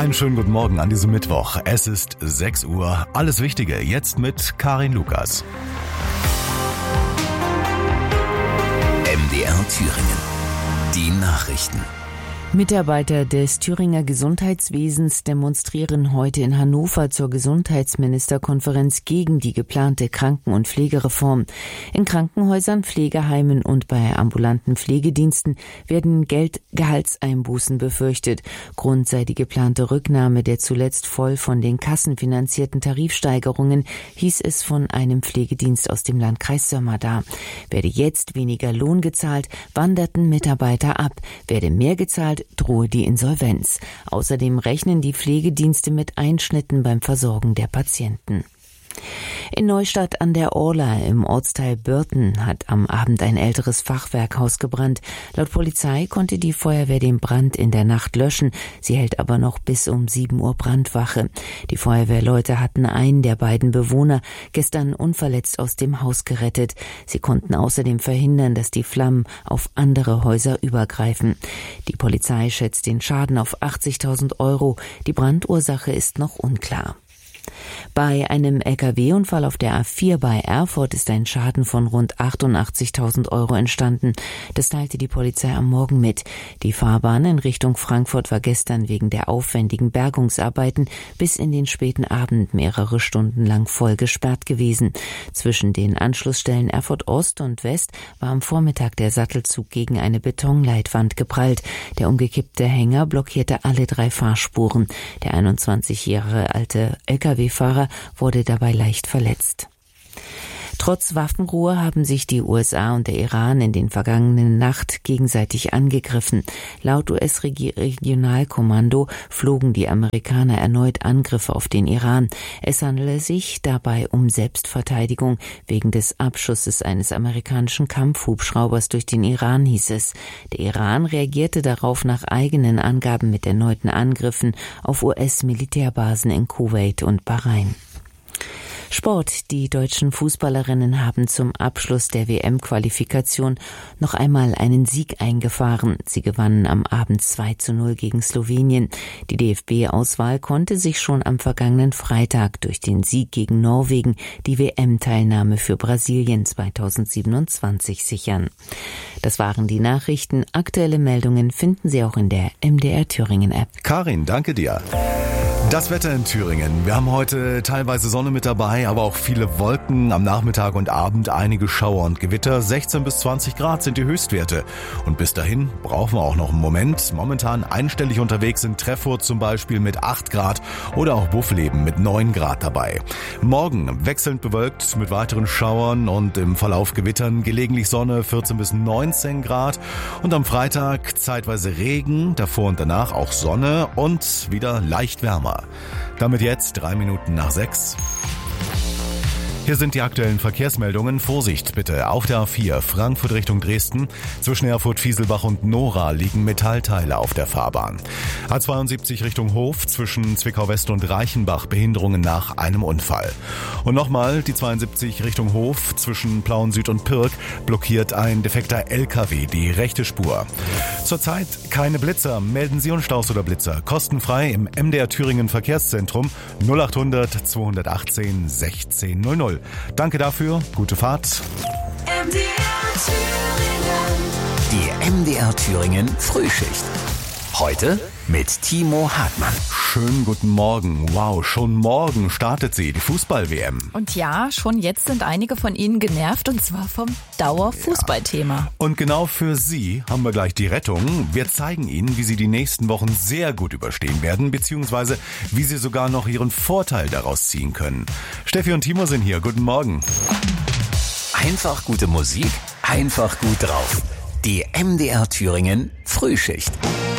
Einen schönen guten Morgen an diesem Mittwoch. Es ist 6 Uhr. Alles Wichtige jetzt mit Karin Lukas. MDR Thüringen. Die Nachrichten. Mitarbeiter des Thüringer Gesundheitswesens demonstrieren heute in Hannover zur Gesundheitsministerkonferenz gegen die geplante Kranken- und Pflegereform. In Krankenhäusern, Pflegeheimen und bei ambulanten Pflegediensten werden Gehaltseinbußen befürchtet. Grund sei die geplante Rücknahme der zuletzt voll von den Kassen finanzierten Tarifsteigerungen, hieß es von einem Pflegedienst aus dem Landkreis Sömmerda. Werde jetzt weniger Lohn gezahlt, wanderten Mitarbeiter ab. Werde mehr gezahlt, drohe die Insolvenz. Außerdem rechnen die Pflegedienste mit Einschnitten beim Versorgen der Patienten. In Neustadt an der Orla im Ortsteil Börten hat am Abend ein älteres Fachwerkhaus gebrannt. Laut Polizei konnte die Feuerwehr den Brand in der Nacht löschen. Sie hält aber noch bis um 7 Uhr Brandwache. Die Feuerwehrleute hatten einen der beiden Bewohner gestern unverletzt aus dem Haus gerettet. Sie konnten außerdem verhindern, dass die Flammen auf andere Häuser übergreifen. Die Polizei schätzt den Schaden auf 80.000 €. Die Brandursache ist noch unklar. Bei einem Lkw-Unfall auf der A4 bei Erfurt ist ein Schaden von rund 88.000 € entstanden. Das teilte die Polizei am Morgen mit. Die Fahrbahn in Richtung Frankfurt war gestern wegen der aufwendigen Bergungsarbeiten bis in den späten Abend mehrere Stunden lang voll gesperrt gewesen. Zwischen den Anschlussstellen Erfurt Ost und West war am Vormittag der Sattelzug gegen eine Betonleitwand geprallt. Der umgekippte Hänger blockierte alle 3 Fahrspuren. Der 21 Jahre alte Lkw-Fahrer wurde dabei leicht verletzt. Trotz Waffenruhe haben sich die USA und der Iran in den vergangenen Nacht gegenseitig angegriffen. Laut US-Regionalkommando flogen die Amerikaner erneut Angriffe auf den Iran. Es handele sich dabei um Selbstverteidigung wegen des Abschusses eines amerikanischen Kampfhubschraubers durch den Iran, hieß es. Der Iran reagierte darauf nach eigenen Angaben mit erneuten Angriffen auf US-Militärbasen in Kuwait und Bahrain. Sport. Die deutschen Fußballerinnen haben zum Abschluss der WM-Qualifikation noch einmal einen Sieg eingefahren. Sie gewannen am Abend 2:0 gegen Slowenien. Die DFB-Auswahl konnte sich schon am vergangenen Freitag durch den Sieg gegen Norwegen die WM-Teilnahme für Brasilien 2027 sichern. Das waren die Nachrichten. Aktuelle Meldungen finden Sie auch in der MDR Thüringen-App. Karin, danke dir. Das Wetter in Thüringen. Wir haben heute teilweise Sonne mit dabei, aber auch viele Wolken. Am Nachmittag und Abend einige Schauer und Gewitter. 16 bis 20 Grad sind die Höchstwerte. Und bis dahin brauchen wir auch noch einen Moment. Momentan einstellig unterwegs sind Treffurt zum Beispiel mit 8 Grad oder auch Buffleben mit 9 Grad dabei. Morgen wechselnd bewölkt mit weiteren Schauern und im Verlauf Gewittern. Gelegentlich Sonne 14 bis 19 Grad. Und am Freitag zeitweise Regen, davor und danach auch Sonne und wieder leicht wärmer. Damit jetzt 3 Minuten nach 6. Hier sind die aktuellen Verkehrsmeldungen. Vorsicht bitte auf der A4 Frankfurt Richtung Dresden. Zwischen Erfurt-Fieselbach und Nora liegen Metallteile auf der Fahrbahn. A72 Richtung Hof zwischen Zwickau-West und Reichenbach Behinderungen nach einem Unfall. Und nochmal die 72 Richtung Hof zwischen Plauen-Süd und Pirk blockiert ein defekter LKW die rechte Spur. Zurzeit keine Blitzer. Melden Sie uns Staus oder Blitzer kostenfrei im MDR Thüringen Verkehrszentrum 0800 218 1600. Danke dafür, gute Fahrt. Die MDR Thüringen Frühschicht. Heute mit Timo Hartmann. Schönen guten Morgen. Wow, schon morgen startet sie, die Fußball-WM. Und ja, schon jetzt sind einige von Ihnen genervt, und zwar vom Dauerfußballthema. Ja. Und genau für Sie haben wir gleich die Rettung. Wir zeigen Ihnen, wie Sie die nächsten Wochen sehr gut überstehen werden, beziehungsweise wie Sie sogar noch Ihren Vorteil daraus ziehen können. Steffi und Timo sind hier. Guten Morgen. Einfach gute Musik, einfach gut drauf. Die MDR Thüringen Frühschicht.